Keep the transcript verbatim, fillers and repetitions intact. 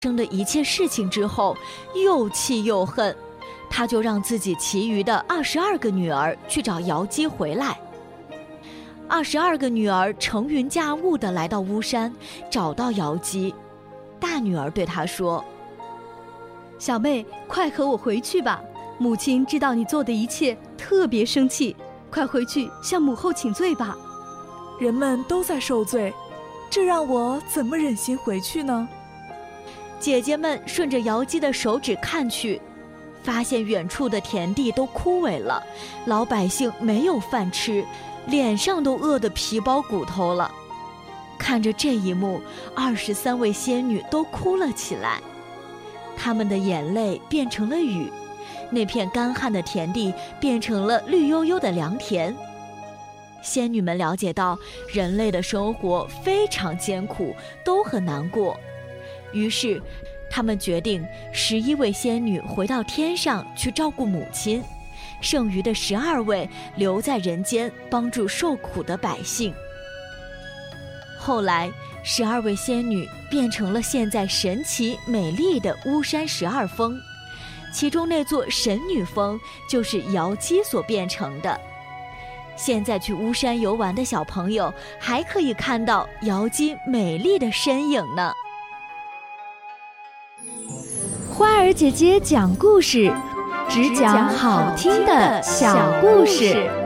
生的一切事情之后，又气又恨，他就让自己其余的二十二个女儿去找瑶姬回来。二十二个女儿乘云驾雾地来到巫山，找到瑶姬。大女儿对她说：“ 小妹，快和我回去吧，母亲知道你做的一切，特别生气，快回去向母后请罪吧。” 人们都在受罪，这让我怎么忍心回去呢？ 姐姐们顺着瑶姬的手指看去，发现远处的田地都枯萎了，老百姓没有饭吃，脸上都饿得皮包骨头了。看着这一幕，二十三位仙女都哭了起来，她们的眼泪变成了雨，那片干旱的田地变成了绿油油的良田。仙女们了解到人类的生活非常艰苦，都很难过，于是她们决定十一位仙女回到天上去照顾母亲，剩余的十二位留在人间帮助受苦的百姓。后来十二位仙女变成了现在神奇美丽的巫山十二峰，其中那座神女峰就是瑶姬所变成的。现在去巫山游玩的小朋友还可以看到瑶姬美丽的身影呢。 花儿姐姐讲故事，只讲好听的小故事。